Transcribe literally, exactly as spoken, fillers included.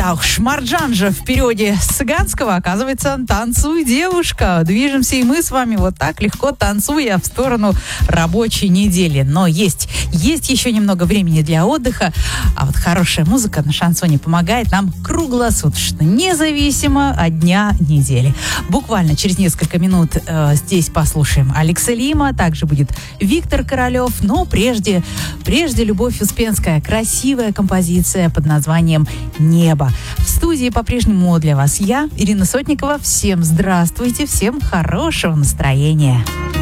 Да уж, Марджан же в периоде с цыганского, оказывается, «Танцуй, девушка». Движемся и мы с вами вот так легко танцуя в сторону рабочей недели. Но есть, есть еще немного времени для отдыха, а вот хорошая музыка на шансоне помогает нам круглосуточно, независимо от дня недели. Буквально через несколько минут э, здесь послушаем Алекса Лима, также будет Виктор Королев, но прежде, прежде Любовь Успенская, красивая композиция под названием «Небо». В студии по-прежнему для вас я, Ирина Сотникова. Всем здравствуйте, всем хорошего настроения.